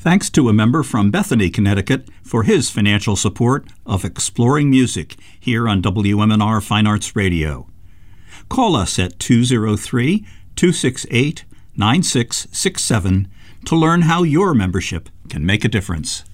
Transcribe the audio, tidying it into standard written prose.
Thanks to a member from Bethany, Connecticut, for his financial support of Exploring Music here on WMNR Fine Arts Radio. Call us at 203-268-9667 to learn how your membership can make a difference.